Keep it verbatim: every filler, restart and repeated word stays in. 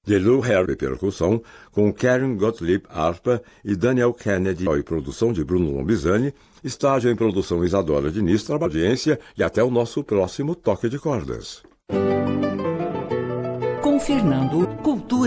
de Lou Harvey percussão, com Karen Gottlieb harpa e Daniel Kennedy e produção de Bruno Lombizani, estágio em produção Isadora Diniz, trabalho de audiência e até o nosso próximo Toque de Cordas. Com Fernando, Cultura